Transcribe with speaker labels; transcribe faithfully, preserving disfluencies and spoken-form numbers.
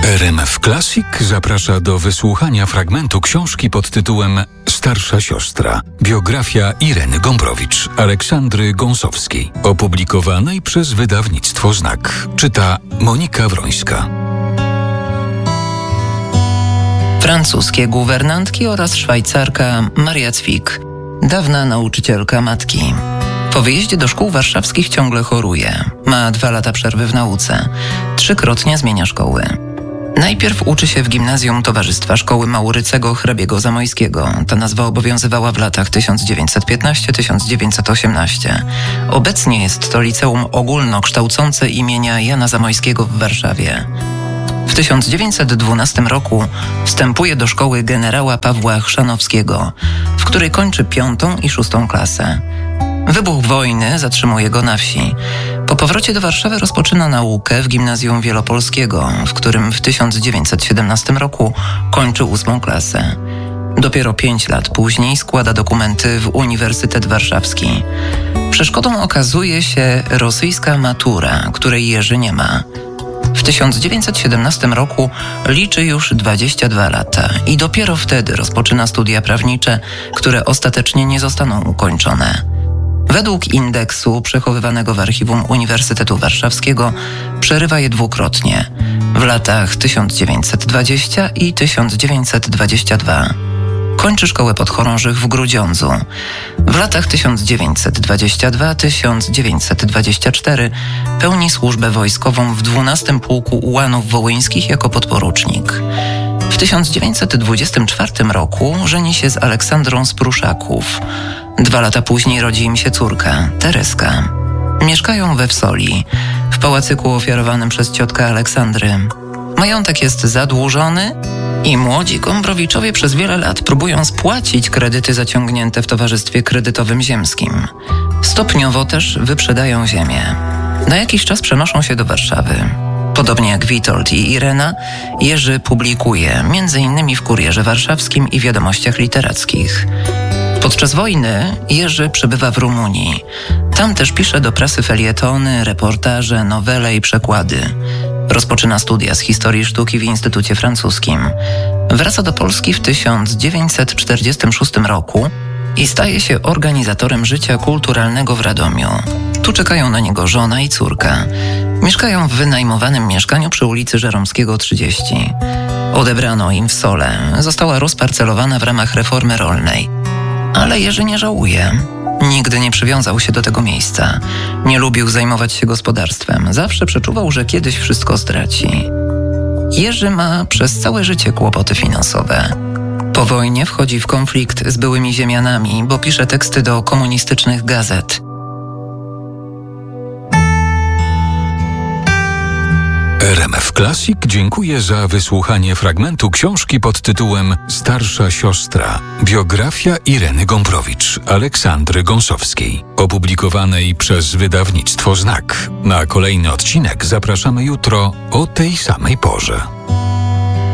Speaker 1: R M F Classic zaprasza do wysłuchania fragmentu książki pod tytułem Starsza siostra. Biografia Ireny Gombrowicz, Aleksandry Gąsowskiej, opublikowanej przez wydawnictwo Znak. Czyta Monika Wrońska.
Speaker 2: Francuskie guwernantki oraz Szwajcarka Maria Cwik, dawna nauczycielka matki. Po wyjeździe do szkół warszawskich ciągle choruje. Ma dwa lata przerwy w nauce. Trzykrotnie zmienia szkoły. Najpierw uczy się w gimnazjum Towarzystwa Szkoły Maurycego Hrabiego Zamojskiego. Ta nazwa obowiązywała w latach tysiąc dziewięćset piętnaście do tysiąc dziewięćset osiemnaście. Obecnie jest to liceum ogólnokształcące imienia Jana Zamojskiego w Warszawie. W tysiąc dziewięćset dwunastym roku wstępuje do szkoły generała Pawła Chrzanowskiego, w której kończy piątą i szóstą klasę. Wybuch wojny zatrzymuje go na wsi. Po powrocie do Warszawy rozpoczyna naukę w Gimnazjum Wielopolskiego, w którym w tysiąc dziewięćset siedemnastym roku kończy ósmą klasę. Dopiero pięć lat później składa dokumenty w Uniwersytet Warszawski. Przeszkodą okazuje się rosyjska matura, której Jerzy nie ma. W tysiąc dziewięćset siedemnastym roku liczy już dwadzieścia dwa lata i dopiero wtedy rozpoczyna studia prawnicze, które ostatecznie nie zostaną ukończone. Według indeksu przechowywanego w archiwum Uniwersytetu Warszawskiego przerywa je dwukrotnie, w latach tysiąc dziewięćset dwudziestym i tysiąc dziewięćset dwudziestym drugim. Kończy szkołę podchorążych w Grudziądzu. W latach tysiąc dziewięćset dwudziestym drugim do tysiąc dziewięćset dwudziestego czwartego pełni służbę wojskową w dwunastym Pułku Ułanów Wołyńskich jako podporucznik. W tysiąc dziewięćset dwudziestym czwartym roku żeni się z Aleksandrą z Pruszaków. Dwa lata później rodzi im się córka, Tereska. Mieszkają we Wsoli, w pałacyku ofiarowanym przez ciotkę Aleksandry. Majątek jest zadłużony i młodzi Gombrowiczowie przez wiele lat próbują spłacić kredyty zaciągnięte w Towarzystwie Kredytowym Ziemskim. Stopniowo też wyprzedają ziemię. Na jakiś czas przenoszą się do Warszawy. Podobnie jak Witold i Irena, Jerzy publikuje, między innymi w Kurierze Warszawskim i Wiadomościach Literackich. Podczas wojny Jerzy przebywa w Rumunii. Tam też pisze do prasy felietony, reportaże, nowele i przekłady. Rozpoczyna studia z historii sztuki w Instytucie Francuskim. Wraca do Polski w tysiąc dziewięćset czterdziestym szóstym roku i staje się organizatorem życia kulturalnego w Radomiu. Tu czekają na niego żona i córka. Mieszkają w wynajmowanym mieszkaniu przy ulicy Żeromskiego trzydzieści. Odebrano im Wsolę. Została rozparcelowana w ramach reformy rolnej. Ale Jerzy nie żałuje. Nigdy nie przywiązał się do tego miejsca. Nie lubił zajmować się gospodarstwem. Zawsze przeczuwał, że kiedyś wszystko straci. Jerzy ma przez całe życie kłopoty finansowe. Po wojnie wchodzi w konflikt z byłymi ziemianami, bo pisze teksty do komunistycznych gazet.
Speaker 1: R M F Classic dziękuję za wysłuchanie fragmentu książki pod tytułem Starsza siostra. Biografia Ireny Gombrowicz, Aleksandry Gąsowskiej, opublikowanej przez wydawnictwo Znak. Na kolejny odcinek zapraszamy jutro o tej samej porze.